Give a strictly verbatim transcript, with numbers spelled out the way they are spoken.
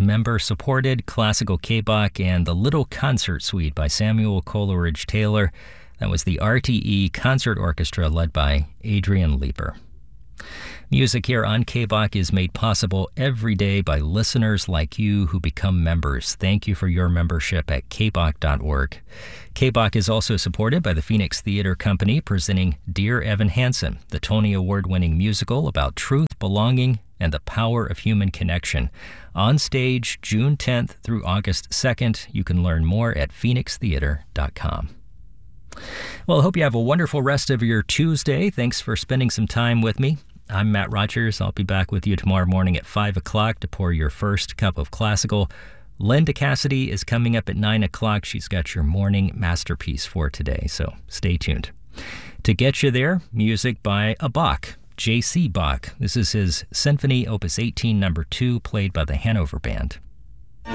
member-supported classical K-Bach and the Little Concert Suite by Samuel Coleridge Taylor. That was the R T E Concert Orchestra led by Adrian Leeper. Music here on K-Bach is made possible every day by listeners like you who become members. Thank you for your membership at k bach dot org. K-Bach is also supported by the Phoenix Theater Company, presenting Dear Evan Hansen, the Tony Award-winning musical about truth, belonging, and the power of human connection. On stage June tenth through August second. You can learn more at phoenix theater dot com. Well, I hope you have a wonderful rest of your Tuesday. Thanks for spending some time with me. I'm Matt Rogers. I'll be back with you tomorrow morning at five o'clock to pour your first cup of classical. Linda Cassidy is coming up at nine o'clock. She's got your morning masterpiece for today, so stay tuned. To get you there, music by a Bach, J C Bach. This is his Symphony Opus eighteen, number two, played by the Hanover Band.